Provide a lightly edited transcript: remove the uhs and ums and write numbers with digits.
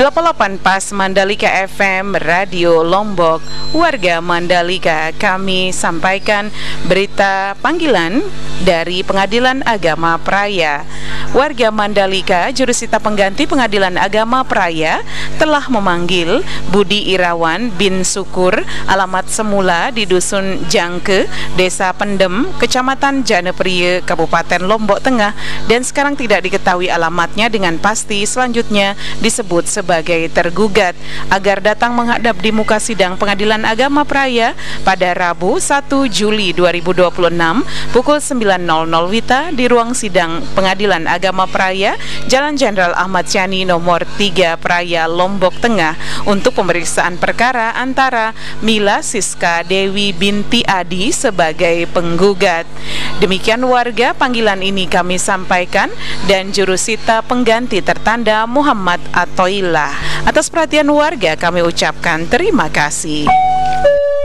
88 Pas Mandalika FM Radio Lombok. Warga Mandalika, kami sampaikan berita panggilan dari Pengadilan Agama Praia. Warga Mandalika, jurusita pengganti Pengadilan Agama Praia telah memanggil Budi Irawan bin Sukur, alamat semula di Dusun Jangke, Desa Pendem, Kecamatan Janeprie, Kabupaten Lombok Tengah, dan sekarang tidak diketahui alamatnya dengan pasti, selanjutnya disebut sebagai tergugat, agar datang menghadap di muka sidang Pengadilan Agama Praia pada Rabu 1 Juli 2026 pukul 9.00 WITA di ruang sidang Pengadilan Agama Praia, Jalan Jenderal Ahmad Yani nomor 3 Praia, Lombok Tengah, untuk pemeriksaan perkara antara Mila Siska Dewi binti Adi sebagai penggugat. Demikian warga, panggilan ini kami sampaikan, dan jurusita pengganti tertanda Muhammad Atoillah. Atas perhatian warga kami ucapkan terima kasih.